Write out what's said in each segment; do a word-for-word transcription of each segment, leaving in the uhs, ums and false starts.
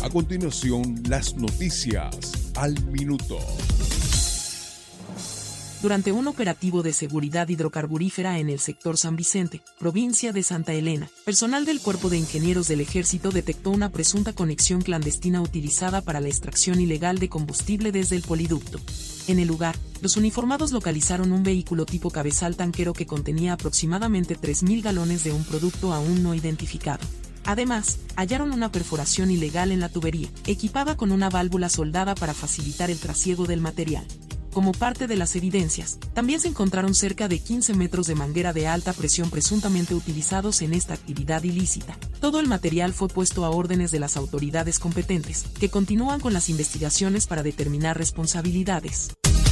A continuación, las noticias al minuto. Durante un operativo de seguridad hidrocarburífera en el sector San Vicente, provincia de Santa Elena, personal del Cuerpo de Ingenieros del Ejército detectó una presunta conexión clandestina utilizada para la extracción ilegal de combustible desde el poliducto. En el lugar, los uniformados localizaron un vehículo tipo cabezal tanquero que contenía aproximadamente tres mil galones de un producto aún no identificado. Además, hallaron una perforación ilegal en la tubería, equipada con una válvula soldada para facilitar el trasiego del material. Como parte de las evidencias, también se encontraron cerca de quince metros de manguera de alta presión presuntamente utilizados en esta actividad ilícita. Todo el material fue puesto a órdenes de las autoridades competentes, que continúan con las investigaciones para determinar responsabilidades.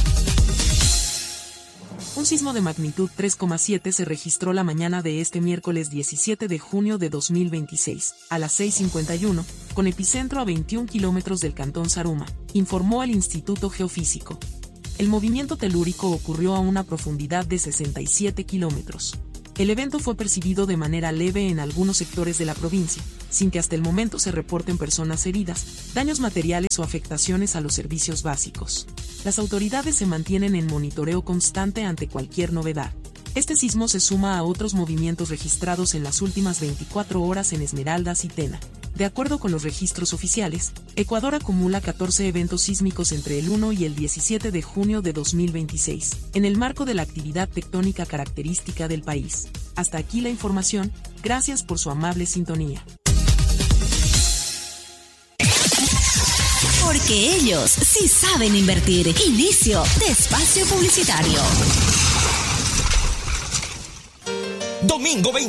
Un sismo de magnitud tres coma siete se registró la mañana de este miércoles diecisiete de junio de dos mil veintiséis, a las seis cincuenta y uno, con epicentro a veintiún kilómetros del cantón Zaruma, informó el Instituto Geofísico. El movimiento telúrico ocurrió a una profundidad de sesenta y siete kilómetros. El evento fue percibido de manera leve en algunos sectores de la provincia, sin que hasta el momento se reporten personas heridas, daños materiales o afectaciones a los servicios básicos. Las autoridades se mantienen en monitoreo constante ante cualquier novedad. Este sismo se suma a otros movimientos registrados en las últimas veinticuatro horas en Esmeraldas y Tena. De acuerdo con los registros oficiales, Ecuador acumula catorce eventos sísmicos entre el uno y el diecisiete de junio de dos mil veintiséis, en el marco de la actividad tectónica característica del país. Hasta aquí la información, gracias por su amable sintonía. Porque ellos sí saben invertir. Inicio de espacio publicitario. Domingo veinte